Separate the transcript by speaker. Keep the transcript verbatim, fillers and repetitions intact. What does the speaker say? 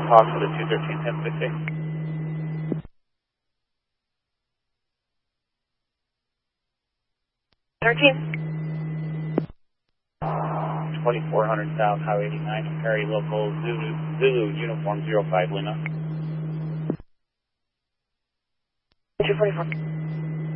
Speaker 1: Hawk for the two thirteen ten sixty.
Speaker 2: thirteen.
Speaker 1: twenty-four hundred South Highway eighty-nine, Perry local Zulu, Zulu uniform zero five Lima.
Speaker 2: two forty-four.